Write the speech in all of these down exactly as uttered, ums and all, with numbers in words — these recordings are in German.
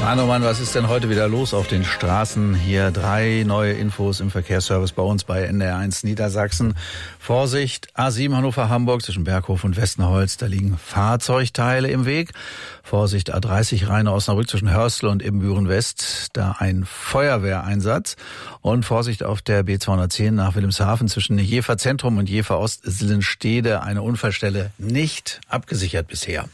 Mann, oh Mann, was ist denn heute wieder los auf den Straßen? Hier drei neue Infos im Verkehrsservice bei uns bei N D R eins Niedersachsen. Vorsicht, A sieben Hannover-Hamburg zwischen Berghof und Westenholz, da liegen Fahrzeugteile im Weg. Vorsicht, A dreißig Rheine-Osnabrück zwischen Hörstel und Ibbenbüren-West, da ein Feuerwehreinsatz. Und Vorsicht auf der B zweihundertzehn nach Wilhelmshaven zwischen Jever Zentrum und Jever Ost-Sillenstede, eine Unfallstelle nicht abgesichert bisher.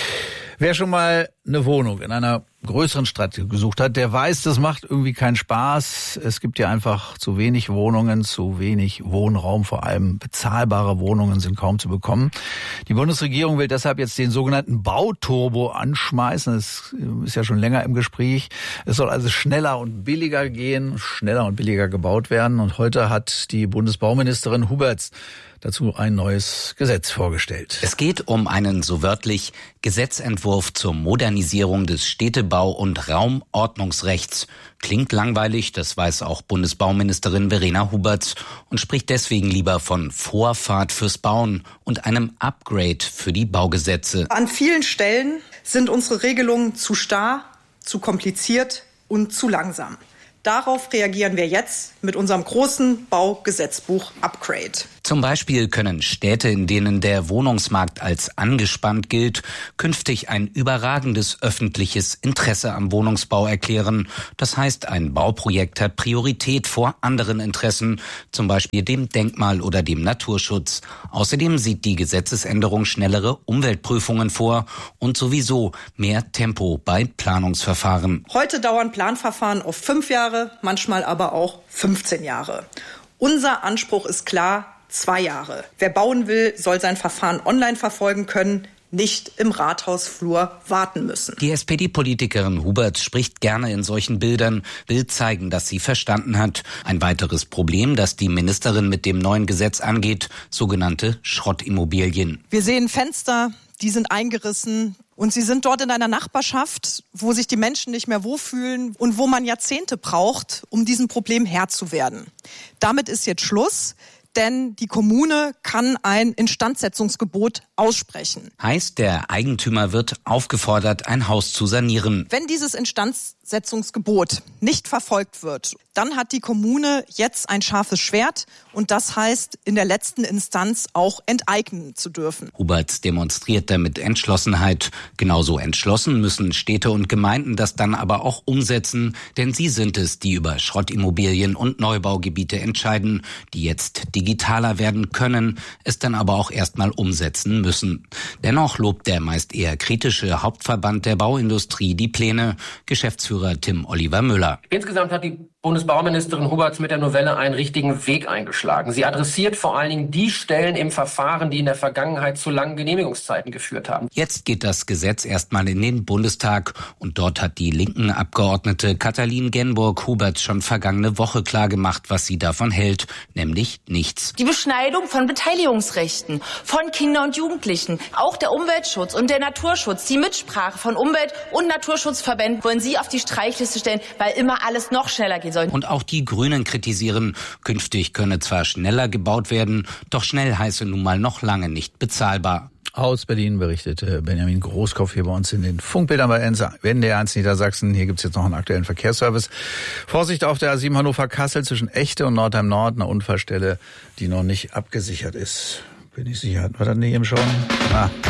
Wer schon mal eine Wohnung in einer größeren Stadt gesucht hat, der weiß, das macht irgendwie keinen Spaß. Es gibt ja einfach zu wenig Wohnungen, zu wenig Wohnraum, vor allem bezahlbare Wohnungen sind kaum zu bekommen. Die Bundesregierung will deshalb jetzt den sogenannten Bauturbo anschmeißen. Das ist ja schon länger im Gespräch. Es soll also schneller und billiger gehen, schneller und billiger gebaut werden. Und heute hat die Bundesbauministerin Huberts dazu ein neues Gesetz vorgestellt. Es geht um einen so wörtlich Gesetzentwurf zur Modernisierung des Städtebau- und Raumordnungsrechts. Klingt langweilig, das weiß auch Bundesbauministerin Verena Huberts und spricht deswegen lieber von Vorfahrt fürs Bauen und einem Upgrade für die Baugesetze. An vielen Stellen sind unsere Regelungen zu starr, zu kompliziert und zu langsam. Darauf reagieren wir jetzt mit unserem großen Baugesetzbuch Upgrade. Zum Beispiel können Städte, in denen der Wohnungsmarkt als angespannt gilt, künftig ein überragendes öffentliches Interesse am Wohnungsbau erklären. Das heißt, ein Bauprojekt hat Priorität vor anderen Interessen, zum Beispiel dem Denkmal- oder dem Naturschutz. Außerdem sieht die Gesetzesänderung schnellere Umweltprüfungen vor und sowieso mehr Tempo bei Planungsverfahren. Heute dauern Planverfahren oft fünf Jahre, manchmal aber auch fünfzehn Jahre. Unser Anspruch ist klar, zwei Jahre. Wer bauen will, soll sein Verfahren online verfolgen können, nicht im Rathausflur warten müssen. Die S P D-Politikerin Huberts spricht gerne in solchen Bildern, will zeigen, dass sie verstanden hat. Ein weiteres Problem, das die Ministerin mit dem neuen Gesetz angeht, sogenannte Schrottimmobilien. Wir sehen Fenster, die sind eingerissen. Und sie sind dort in einer Nachbarschaft, wo sich die Menschen nicht mehr wohlfühlen und wo man Jahrzehnte braucht, um diesem Problem Herr zu werden. Damit ist jetzt Schluss, denn die Kommune kann ein Instandsetzungsgebot aussprechen. Heißt, der Eigentümer wird aufgefordert, ein Haus zu sanieren. Wenn dieses Instandsetzungsgebot nicht verfolgt wird, dann hat die Kommune jetzt ein scharfes Schwert und das heißt, in der letzten Instanz auch enteignen zu dürfen. Huberts demonstriert damit Entschlossenheit. Genauso entschlossen müssen Städte und Gemeinden das dann aber auch umsetzen, denn sie sind es, die über Schrottimmobilien und Neubaugebiete entscheiden, die jetzt digitaler werden können, es dann aber auch erstmal umsetzen müssen. Dennoch lobt der meist eher kritische Hauptverband der Bauindustrie die Pläne, Geschäftsführer Tim Oliver Müller. Insgesamt hat die Bundesbauministerin Huberts mit der Novelle einen richtigen Weg eingeschlagen. Sie adressiert vor allen Dingen die Stellen im Verfahren, die in der Vergangenheit zu langen Genehmigungszeiten geführt haben. Jetzt geht das Gesetz erstmal in den Bundestag und dort hat die linken Abgeordnete Katalin Genburg Huberts schon vergangene Woche klargemacht, was sie davon hält, nämlich nichts. Die Beschneidung von Beteiligungsrechten von Kindern und Jugendlichen, auch der Umweltschutz und der Naturschutz, die Mitsprache von Umwelt- und Naturschutzverbänden wollen Sie auf die Streichliste stellen, weil immer alles noch schneller geht. Und auch die Grünen kritisieren, künftig könne zwar schneller gebaut werden, doch schnell heiße nun mal noch lange nicht bezahlbar. Aus Berlin berichtete Benjamin Großkopf hier bei uns in den Funkbildern bei N D R eins Niedersachsen. Hier gibt's jetzt noch einen aktuellen Verkehrsservice. Vorsicht auf der A sieben Hannover-Kassel zwischen Echte und Nordheim Nord, eine Unfallstelle, die noch nicht abgesichert ist. Bin ich sicher, hatten wir das nicht eben schon? Ah.